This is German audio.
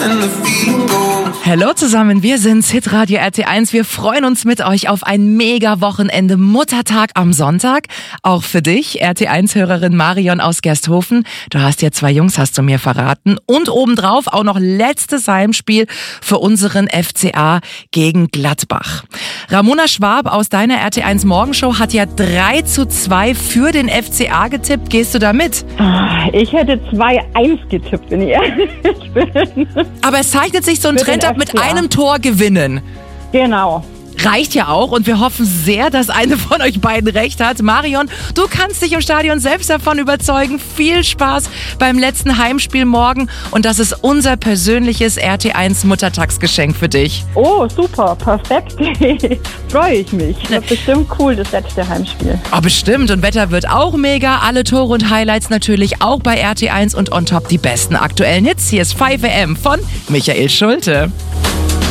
Hallo zusammen, wir sind's, Hitradio RT1. Wir freuen uns mit euch auf ein Mega-Wochenende, Muttertag am Sonntag. Auch für dich, RT1-Hörerin Marion aus Gersthofen. Du hast ja 2 Jungs, hast du mir verraten. Und obendrauf auch noch letztes Heimspiel für unseren FCA gegen Gladbach. Ramona Schwab aus deiner RT1 Morgenshow hat ja 3:2 für den FCA getippt. Gehst du da mit? Ich hätte 2-1 getippt, wenn ich ehrlich bin. Aber es zeichnet sich so ein Trend ab, mit einem Tor gewinnen. Genau. Reicht ja auch und wir hoffen sehr, dass eine von euch beiden recht hat. Marion, du kannst dich im Stadion selbst davon überzeugen. Viel Spaß beim letzten Heimspiel morgen und das ist unser persönliches RT1 Muttertagsgeschenk für dich. Oh, super, perfekt. Freue ich mich. Das wird bestimmt cool, das letzte Heimspiel. Oh, bestimmt. Und Wetter wird auch mega. Alle Tore und Highlights natürlich auch bei RT1 und on top die besten aktuellen Hits. Hier ist 5 AM von Michael Schulte.